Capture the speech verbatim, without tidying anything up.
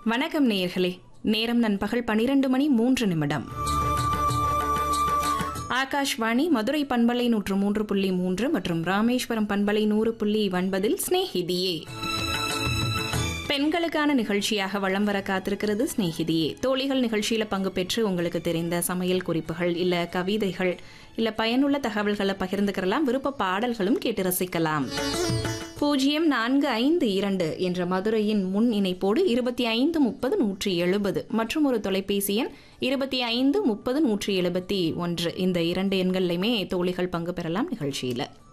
வணக்கம் நேயர்களே. நேரம் நண்பகல் பனிரெண்டு மணி மூன்று நிமிடம். ஆகாஷ்வாணி மதுரை பண்பலை நூற்று மூன்று புள்ளி மூன்று மற்றும் ராமேஸ்வரம் பண்பலை நூறு புள்ளி ஒன்பதில் ஸ்நேகிதியே பெண்களுக்கான நிகழ்ச்சியாக வலம் வர காத்திருக்கிறது. ஸ்நேகிதியே தோழிகள் நிகழ்ச்சியில பங்கு பெற்று உங்களுக்கு தெரிந்த சமையல் குறிப்புகள் இல்ல கவிதைகள் இல்ல பயனுள்ள தகவல்களை பகிர்ந்துக்கிறலாம். விருப்ப பாடல்களும் கேட்டு ரசிக்கலாம். பூஜ்ஜியம் நான்கு ஐந்து இரண்டு என்ற மதுரையின் முன் இணைப்போடு இருபத்தி ஐந்து முப்பது நூற்றி எழுபது மற்றும் ஒரு தொலைபேசி எண் இருபத்தி ஐந்து முப்பது நூற்றி எழுபத்தி ஒன்று இந்த இரண்டு எண்கள்லையுமே தோழிகள் பங்கு பெறலாம் நிகழ்ச்சியில.